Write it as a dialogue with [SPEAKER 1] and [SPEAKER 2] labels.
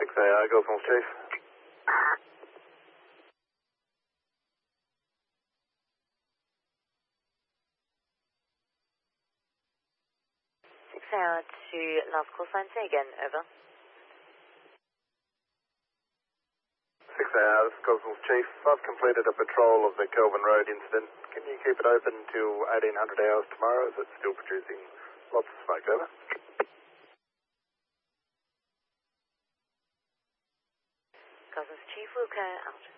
[SPEAKER 1] 6AR, Gosnells Chief.
[SPEAKER 2] Sarah to last call sign, say again, over.
[SPEAKER 1] 6AR, this is Gosnells Chief. I've completed a patrol of the Kelvin Road incident. Can you keep it open till 1800 hours tomorrow? Is it still producing lots of smoke, over?
[SPEAKER 2] Gosnells Chief, Wilco out.